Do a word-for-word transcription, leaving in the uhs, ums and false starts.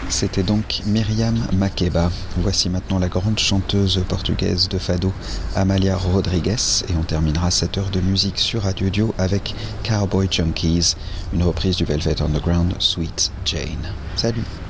C'était donc Myriam Makeba. Voici maintenant la grande chanteuse portugaise de fado Amália Rodrigues et on terminera cette heure de musique sur Radio Dio avec Cowboy Junkies, une reprise du Velvet Underground Sweet Jane. Salut!